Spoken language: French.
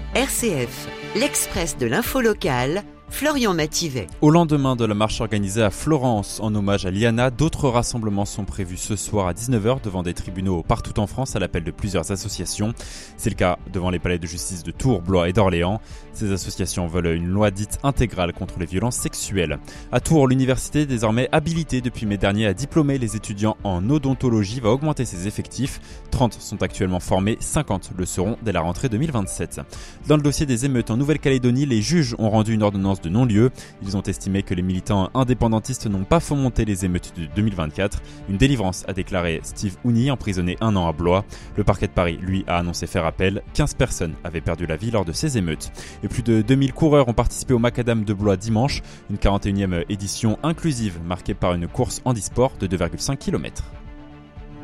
RCF, l'Express de l'info locale, Florian Mathivet. Au lendemain de la marche organisée à Florence en hommage à Liana, d'autres rassemblements sont prévus ce soir à 19h devant des tribunaux partout en France à l'appel de plusieurs associations. C'est le cas devant les palais de justice de Tours, Blois et d'Orléans. Ces associations veulent une loi dite intégrale contre les violences sexuelles. À Tours, l'université, désormais habilitée depuis mai dernier à diplômer les étudiants en odontologie, va augmenter ses effectifs. 30 sont actuellement formés, 50 le seront dès la rentrée 2027. Dans le dossier des émeutes en Nouvelle-Calédonie, les juges ont rendu une ordonnance de non-lieu. Ils ont estimé que les militants indépendantistes n'ont pas fomenté les émeutes de 2024. Une délivrance, a déclaré Steve Houni, emprisonné 1 an à Blois. Le parquet de Paris, lui, a annoncé faire appel. 15 personnes avaient perdu la vie lors de ces émeutes. Et plus de 2000 coureurs ont participé au Macadam de Blois dimanche. Une 41e édition inclusive marquée par une course handisport de 2,5 km.